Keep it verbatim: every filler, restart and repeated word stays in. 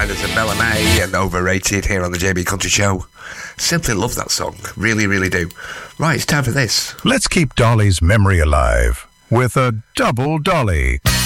Riders and Bella May and Overrated here on the J B Country Show. Simply love that song. Really, really do. Right, it's time for this. Let's keep Dolly's memory alive with a double dolly.